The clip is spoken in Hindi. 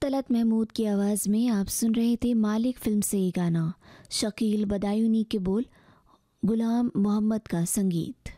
तलत महमूद की आवाज़ में आप सुन रहे थे मालिक फिल्म से ये गाना। शकील बदायूनी के बोल, गुलाम मोहम्मद का संगीत।